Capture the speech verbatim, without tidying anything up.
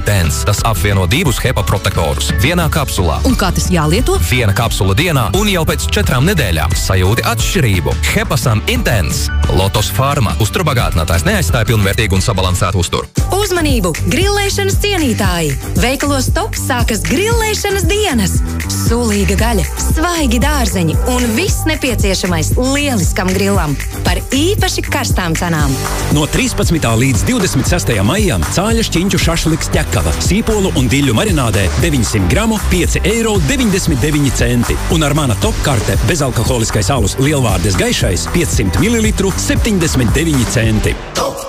Intense. Tas apvieno divus HEPA protektorus vienā kapsulā. Un kā tas jālieto? Viena kapsula dienā un jau pēc četrām nedēļām sajūti atšķirību. HEPA-Sam Intense. Lotos Pharma. Uzturbagātinātājs neaizstāja pilnvērtīgu un sabalansētu uzturu. Uzmanību! Grillēšanas cienītāji! Veikalos Top sākas grillēšanas dienas. Sulīga gaļa, svaigi dārzeņi un viss nepieciešamais lieliskam grillam par īpaši karstām cenām. No trīspadsmitā līdz divdesmit sestajam maijam cāļa šķiņķu šašliks ķekava, sīpolu un diļu marinādē deviņsimt gramu pieci eiro deviņdesmit deviņi centi. Un ar mana Top karte bezalkoholiskais alus Lielvārdes gaišais piecsimt mililitru septiņdesmit deviņi centi.